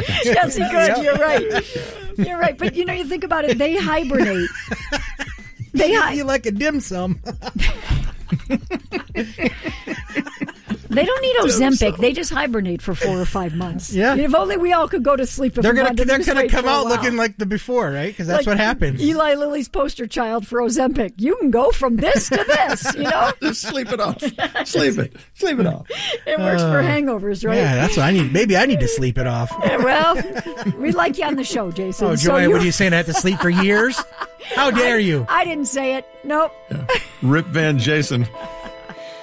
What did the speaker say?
seconds. Yes, he could. You're right. You're right. But, you think about it. They hibernate. You like a dim sum. They don't need Ozempic. They just hibernate for 4 or 5 months. Yeah. If only we all could go to sleep. They're gonna come out looking like the before, right? Because that's what happens. Eli Lilly's poster child for Ozempic. You can go from this to this. Just sleep it off. Sleep it off. It works for hangovers, right? Yeah, that's what I need. Maybe I need to sleep it off. Well, we like you on the show, Jason. Oh, Joy, what are you saying? I have to sleep for years? How dare you? I didn't say it. Nope. Yeah. Rip Van Jason.